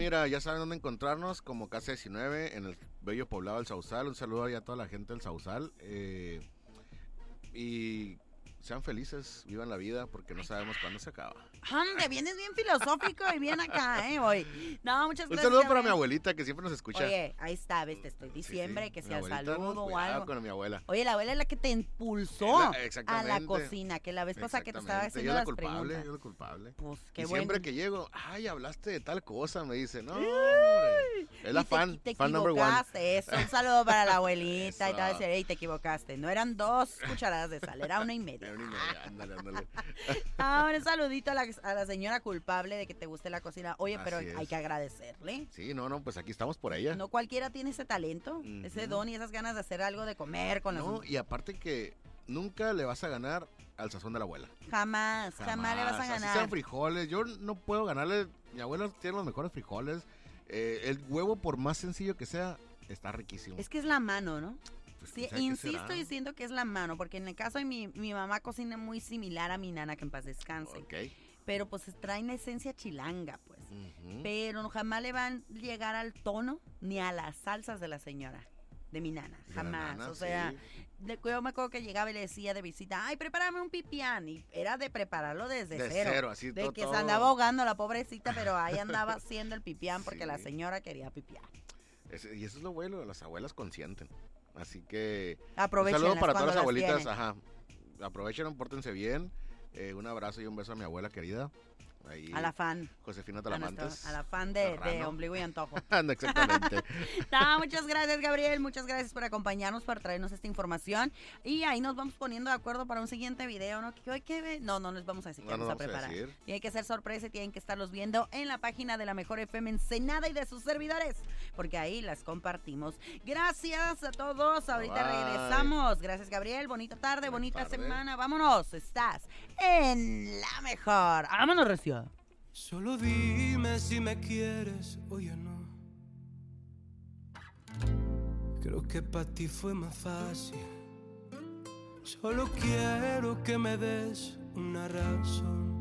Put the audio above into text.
mira, ya saben dónde encontrarnos, como Casa 19, en el bello poblado del Sausal. Un saludo ahí a toda la gente del Sausal. Y sean felices, vivan la vida, porque no sabemos cuándo se acaba. Ande, vienes bien filosófico y bien acá, hoy. No, muchas Un gracias. saludo para Gabriel. mi abuelita, que siempre nos escucha. Oye, ahí está, ves, te estoy diciembre, que mi sea abuelita, saludo ¿no? o Cuidado algo. con mi abuela. Oye, la abuela es la que te impulsó a la Exactamente. cocina, que la vez pasada que te estaba Exactamente. haciendo Yo las la culpable, preguntas. yo la culpable. Pues qué Y bueno. siempre que llego, ay, hablaste de tal cosa, me dice, no, hombre. Es Y la fan, te fan number one. equivocaste, eso, un saludo para la abuelita y Eso. te va a decir, ey, te equivocaste. No eran 2 cucharadas de sal, era 1.5. Era una y media, ándale. Un saludito a la señora culpable de que te guste la cocina. Oye, pero Así es. hay que agradecerle. Sí, no, pues aquí estamos por ella. No cualquiera tiene ese talento, ese don y esas ganas de hacer algo de comer con No, las... y aparte que nunca le vas a ganar al sazón de la abuela. Jamás le vas a Así ganar. sean frijoles, yo no puedo ganarle. Mi abuela tiene los mejores frijoles. El huevo, por más sencillo que sea, está riquísimo. Es que es la mano, ¿no? Pues, Sí, ¿quién sabe qué insisto será? diciendo que es la mano, porque en el caso de mi mamá cocina muy similar a mi nana, que en paz descanse. Ok. Pero pues traen esencia chilanga, pues. Ujú. Pero jamás le van a llegar al tono ni a las salsas de la señora, de mi nana, De la jamás. nana, O sea, sí. yo me acuerdo que llegaba y le decía de visita, ay, prepárame un pipián. Y era de prepararlo desde De cero. cero, así de todo- que todo. se andaba ahogando la pobrecita, pero ahí andaba haciendo el pipián porque Sí. la señora quería pipián. Y eso es lo bueno, las abuelas consienten. Así que Aprovechen un saludo para todas las cuando las abuelitas, tienen. ajá. Aprovechen, pórtense bien. Un abrazo y un beso a mi abuela querida. Ahí, A la fan. Josefina A Talamantes. la fan de Serrano. Ombligo y Antojo. Anda, exactamente. No, muchas gracias, Gabriel. Muchas gracias por acompañarnos, por traernos esta información. Y ahí nos vamos poniendo de acuerdo para un siguiente video, ¿no? No nos vamos a decir que No nos vamos a vamos a preparar. decir. Tiene que ser sorpresa y tienen que estarlos viendo en la página de la Mejor FM Ensenada y de sus servidores, porque ahí las compartimos. Gracias a todos. Ahorita Bye. regresamos. Gracias, Gabriel. Bonita tarde, Buena bonita tarde. semana. Vámonos. Estás en la mejor. Vámonos, Recio. Solo dime si me quieres o ya no. Creo que para ti fue más fácil. Solo quiero que me des una razón.